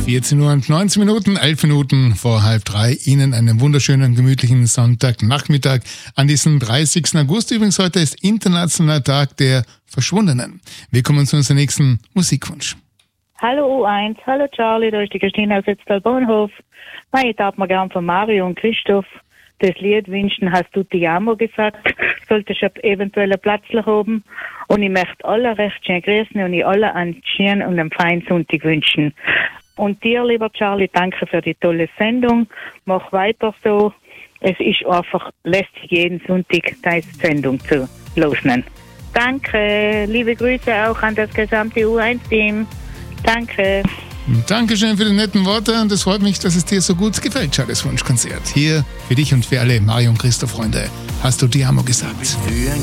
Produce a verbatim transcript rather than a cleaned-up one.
vierzehn Uhr und neunzehn Minuten, elf Minuten vor halb drei. Ihnen einen wunderschönen, gemütlichen Sonntagnachmittag an diesem dreißigsten August. Übrigens, heute ist Internationaler Tag der Verschwundenen. Wir kommen zu unserem nächsten Musikwunsch. Hallo U eins, hallo Charlie, da ist die Christine aus Etztal-Bahnhof. Ich darf mir gern von Mario und Christoph das Lied wünschen, hast du Ti amo gesagt, solltest du eventuell einen Platz haben. Und ich möchte alle recht schön grüßen und ich alle einen schönen und einen feinen Sonntag wünschen. Und dir, lieber Charlie, danke für die tolle Sendung. Mach weiter so. Es ist einfach lästig, jeden Sonntag deine Sendung zu hören. Danke. Liebe Grüße auch an das gesamte U eins Team. Danke. Dankeschön für die netten Worte und es freut mich, dass es dir so gut gefällt, Charlies Wunschkonzert. Hier für dich und für alle Mario und Christoph Freunde. Hast du Ti amo gesagt?